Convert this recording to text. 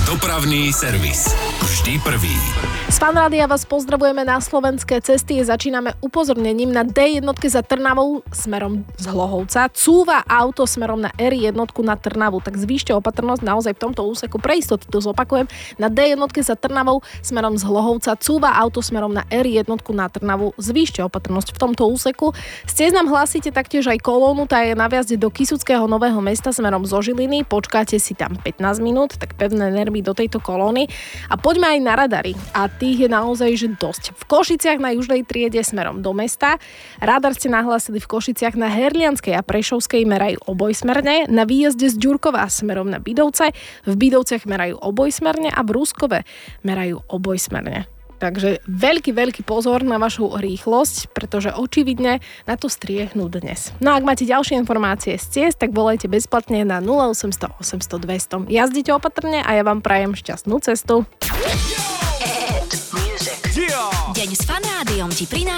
Dopravný servis. Vždy prvý. Z Fanrádia vás pozdravujeme na slovenské cesty. Začíname upozornením na D1 za Trnavou smerom z Hlohovca. Cúva auto smerom na R1 na Trnavu. Tak zvýšte opatrnosť naozaj v tomto úseku. Pre istotu to zopakujem. Na D1 za Trnavou smerom z Hlohovca. Cúva auto smerom na R1 na Trnavu. Zvýšte opatrnosť v tomto úseku. Z ciest nám hlásite taktiež aj kolónu. Tá je na vjazde do Kysuckého Nového Mesta smerom zo Žiliny. Počkáte si tam 15 minút, tak pevné nervy do tejto kolóny. A poďme aj na radary. A tých je naozaj že dosť. V Košiciach na južnej triede smerom do mesta. Radar ste nahlásili v Košiciach na Herlianskej a Prešovskej merajú obojsmerne. Na výjazde z Ďurkova smerom na Bidovce. V Bidovciach merajú obojsmerne a v Ruskove merajú obojsmerne. Takže veľký pozor na vašu rýchlosť, pretože očividne na to striehnú dnes. No a ak máte ďalšie informácie z ciest, tak volajte bezplatne na 0800 800 200. Jazdite opatrne a ja vám prajem šťastnú cestu. Deň s Fanrádiom ti prináša